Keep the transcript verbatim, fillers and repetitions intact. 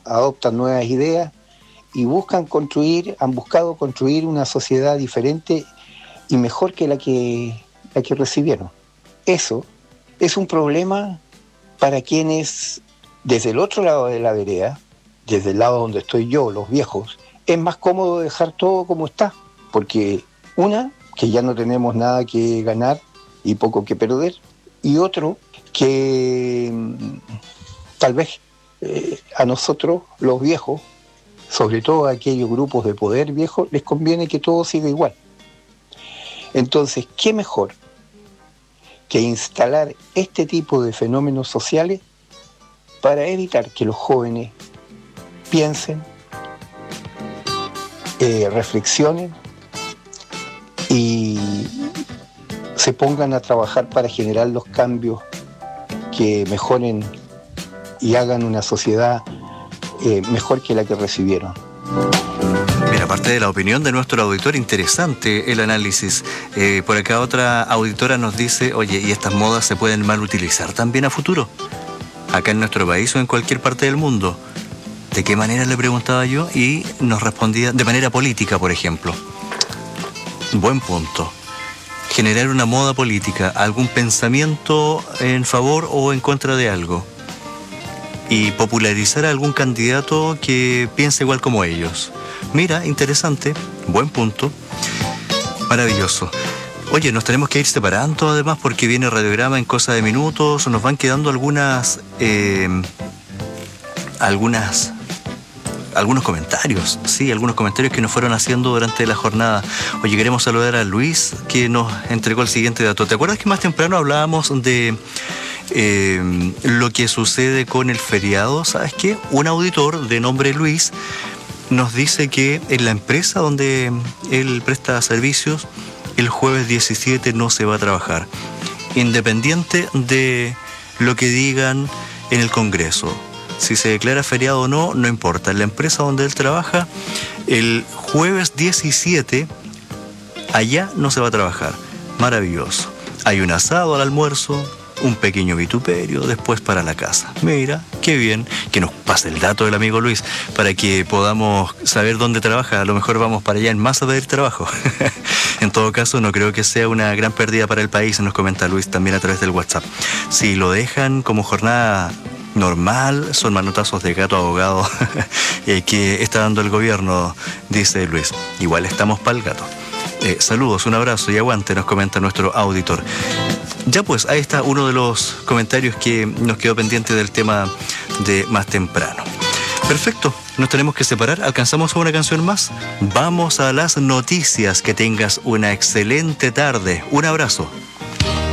adoptan nuevas ideas y buscan construir, han buscado construir una sociedad diferente y mejor que la que, la que recibieron. Eso es un problema para quienes, desde el otro lado de la vereda, desde el lado donde estoy yo, los viejos, es más cómodo dejar todo como está, porque una, que ya no tenemos nada que ganar y poco que perder, y otro, que mmm, tal vez eh, a nosotros, los viejos, sobre todo a aquellos grupos de poder viejos, les conviene que todo siga igual. Entonces, ¿qué mejor que instalar este tipo de fenómenos sociales para evitar que los jóvenes piensen, eh, reflexionen y se pongan a trabajar para generar los cambios que mejoren y hagan una sociedad eh, mejor que la que recibieron? Mira, aparte de la opinión de nuestro auditor, interesante el análisis. Eh, por acá otra auditora nos dice, oye, ¿y estas modas se pueden mal utilizar también a futuro? Acá en nuestro país o en cualquier parte del mundo. ¿De qué manera?, le preguntaba yo, y nos respondía, de manera política, por ejemplo. Buen punto. Generar una moda política, algún pensamiento en favor o en contra de algo. Y popularizar a algún candidato que piense igual como ellos. Mira, interesante, buen punto, maravilloso. Oye, nos tenemos que ir separando además porque viene Radiograma en cosa de minutos. Nos van quedando algunas, eh, algunas, algunos comentarios, sí, algunos comentarios que nos fueron haciendo durante la jornada. Oye, queremos saludar a Luis, que nos entregó el siguiente dato. ¿Te acuerdas que más temprano hablábamos de eh, lo que sucede con el feriado? ¿Sabes qué? Un auditor de nombre Luis nos dice que en la empresa donde él presta servicios, el jueves diecisiete no se va a trabajar, independiente de lo que digan en el Congreso. Si se declara feriado o no, no importa. En la empresa donde él trabaja, el jueves diecisiete, allá no se va a trabajar. Maravilloso. Hay un asado al almuerzo, un pequeño vituperio, después para la casa. Mira, qué bien. Que nos pase el dato del amigo Luis para que podamos saber dónde trabaja. A lo mejor vamos para allá en masa a pedir trabajo. En todo caso, no creo que sea una gran pérdida para el país, nos comenta Luis también a través del WhatsApp. Si lo dejan como jornada normal, son manotazos de gato abogado que está dando el gobierno, dice Luis. Igual estamos para el gato. Eh, saludos, un abrazo y aguante, nos comenta nuestro auditor. Ya pues, ahí está uno de los comentarios que nos quedó pendiente del tema de más temprano. Perfecto, nos tenemos que separar, alcanzamos a una canción más. Vamos a las noticias, que tengas una excelente tarde. Un abrazo.